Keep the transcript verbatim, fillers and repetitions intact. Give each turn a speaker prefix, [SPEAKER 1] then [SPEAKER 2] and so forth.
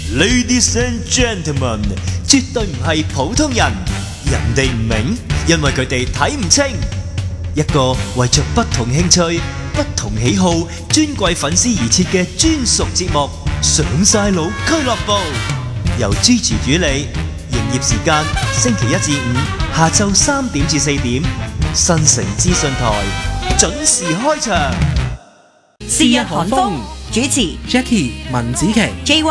[SPEAKER 1] Ladies and gentlemen，絕對唔係普通人，人哋唔明，因為佢哋睇唔清。一個為着不同興趣、不同喜好、尊貴粉絲而設嘅專屬節目《上晒腦俱樂部》，由 Gigi 主理，營業時間星期一至五下晝三點至四點，新城資訊台準時開場。
[SPEAKER 2] 是日韓風主持
[SPEAKER 3] Jackie 文子琪
[SPEAKER 2] J Y